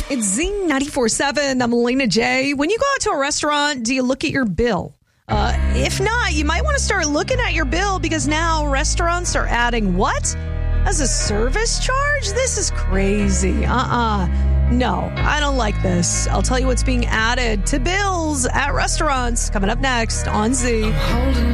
It's Zing 94.7. I'm Elena J. When you go out to a restaurant, do you look at your bill? If not, you might want to start looking at your bill because now restaurants are adding what? As a service charge? This is crazy. No, I don't like this. I'll tell you what's being added to bills at restaurants coming up next on Z.